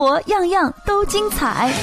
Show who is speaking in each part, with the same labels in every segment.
Speaker 1: 活样样都精彩。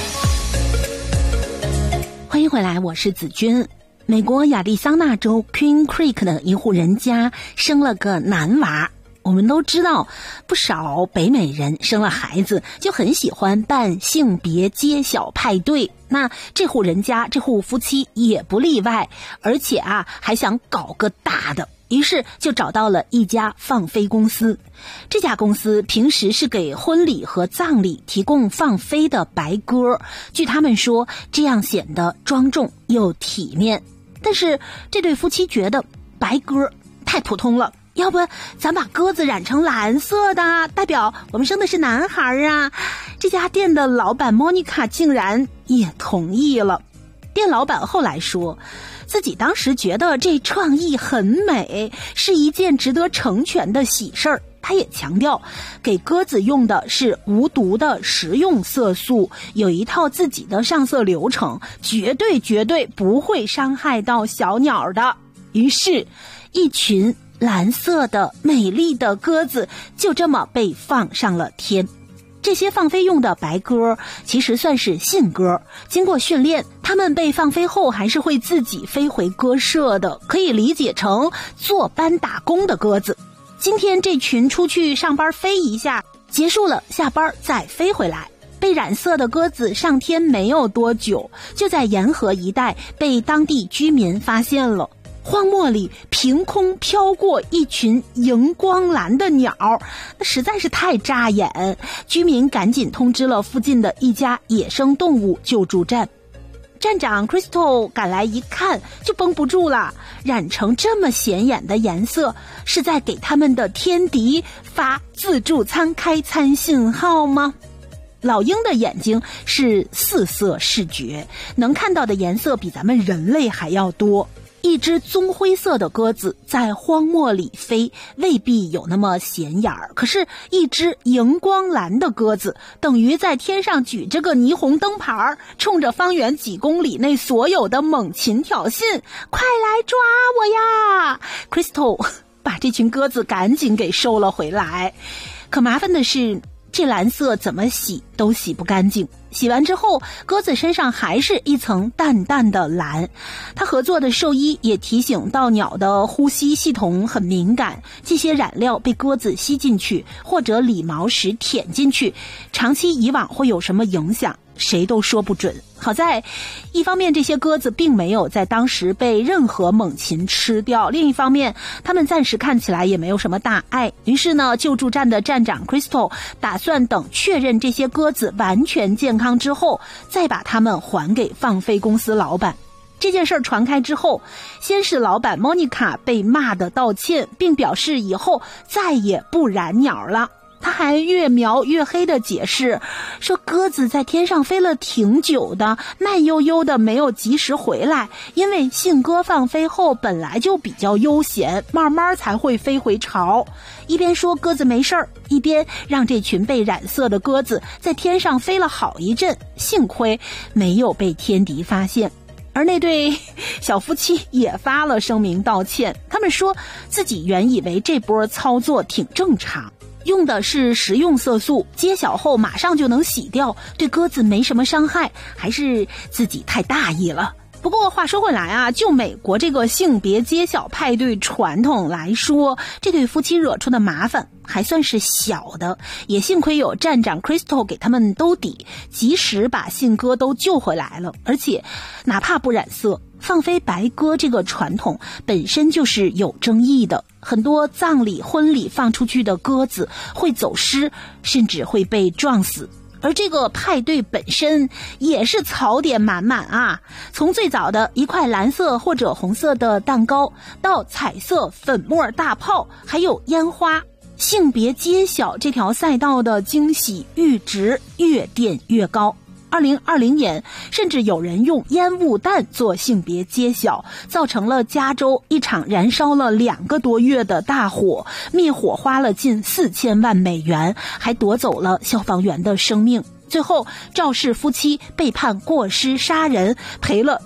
Speaker 2: 欢迎回来，我是子君。美国亚利桑那州 Queen Creek 的一户人家生了个男娃。我们都知道，不少北美人生了孩子就很喜欢办性别揭晓派对。那这户人家这户夫妻也不例外，而且还想搞个大的。于是就找到了一家放飞公司。这家公司平时是给婚礼和葬礼提供放飞的白鸽，据他们说，这样显得庄重又体面。但是这对夫妻觉得白鸽太普通了，要不咱把鸽子染成蓝色的，代表我们生的是男孩啊。这家店的老板 Monica 竟然也同意了。店老板后来说，自己当时觉得这创意很美，是一件值得成全的喜事儿。他也强调，给鸽子用的是无毒的食用色素，有一套自己的上色流程，绝对不会伤害到小鸟的。于是，一群蓝色的美丽的鸽子就这么被放上了天。这些放飞用的白鸽其实算是信鸽，经过训练，它们被放飞后还是会自己飞回鸽舍的，可以理解成坐班打工的鸽子。今天这群出去上班飞一下，结束了下班再飞回来。被染色的鸽子上天没有多久，就在沿河一带被当地居民发现了。荒漠里凭空飘过一群荧光蓝的鸟，实在是太扎眼。居民赶紧通知了附近的一家野生动物救助站。站长 Crystal 赶来一看就绷不住了，染成这么显眼的颜色，是在给他们的天敌发自助餐开餐信号吗？老鹰的眼睛是4色视觉，能看到的颜色比咱们人类还要多。一只棕灰色的鸽子在荒漠里飞，未必有那么显眼儿，可是一只荧光蓝的鸽子等于在天上举着个霓虹灯牌，冲着方圆几公里内所有的猛禽挑衅，快来抓我呀！ Crystal 把这群鸽子赶紧给收了回来。可麻烦的是，这蓝色怎么洗都洗不干净，洗完之后鸽子身上还是一层淡淡的蓝。他合作的兽医也提醒到，鸟的呼吸系统很敏感，这些染料被鸽子吸进去或者理毛时舔进去，长期以往会有什么影响谁都说不准。好在一方面这些鸽子并没有在当时被任何猛禽吃掉，另一方面它们暂时看起来也没有什么大碍。于是呢，救助站的站长 Crystal 打算等确认这些鸽子完全健康之后，再把它们还给放飞公司老板。这件事传开之后，先是老板 Monica 被骂的道歉，并表示以后再也不染鸟了。他还越描越黑的解释说，鸽子在天上飞了挺久的，慢悠悠的没有及时回来，因为信鸽放飞后本来就比较悠闲，慢慢才会飞回巢。一边说鸽子没事儿，一边让这群被染色的鸽子在天上飞了好一阵，幸亏没有被天敌发现。而那对小夫妻也发了声明道歉，他们说自己原以为这波操作挺正常，用的是食用色素，揭晓后马上就能洗掉，对鸽子没什么伤害，还是自己太大意了。不过话说回来就美国这个性别揭晓派对传统来说，这对夫妻惹出的麻烦还算是小的，也幸亏有站长 Crystal 给他们兜底，及时把信鸽都救回来了。而且哪怕不染色，放飞白鸽这个传统本身就是有争议的，很多葬礼婚礼放出去的鸽子会走失，甚至会被撞死。而这个派对本身也是槽点满满从最早的一块蓝色或者红色的蛋糕，到彩色粉末大炮，还有烟花，性别揭晓这条赛道的惊喜阈值越垫越高。2020年甚至有人用烟雾弹做性别揭晓，造成了加州一场燃烧了2个多月的大火，灭火花了近4000万美元，还夺走了消防员的生命。最后肇事夫妻被判过失杀人，赔了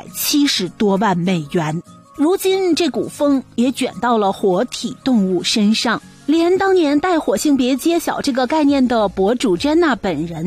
Speaker 2: 170多万美元。如今这股风也卷到了活体动物身上， 连当年带火性别揭晓这个概念的博主珍娜本人